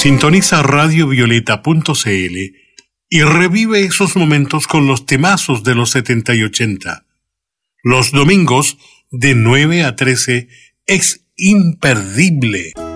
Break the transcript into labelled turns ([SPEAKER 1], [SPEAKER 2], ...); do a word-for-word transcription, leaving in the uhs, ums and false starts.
[SPEAKER 1] Sintoniza radio violeta punto c l y revive esos momentos con los temazos de los setenta y ochenta. Los domingos de nueve a trece es imperdible.